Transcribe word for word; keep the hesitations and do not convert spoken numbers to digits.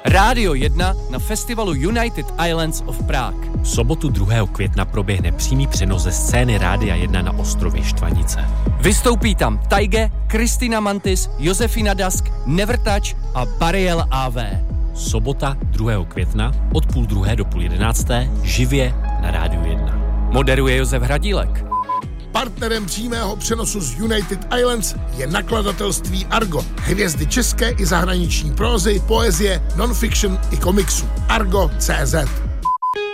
Rádio jedna na festivalu United Islands of Prague. V sobotu druhého května proběhne přímý přenos ze scény Rádia jedna na ostrově Štvanice. Vystoupí tam Taige, Kristina Mantis, Josefina Dask, Nevertouch a Bariel á vé. Sobota druhého května od půl druhé do půl jedenácté živě na Rádiu jedna. Moderuje Josef Hradílek. Partnerem přímého přenosu z United Islands je nakladatelství Argo. Hvězdy české i zahraniční prózy, poezie, non-fiction i komiksu. Argo tečka cé zet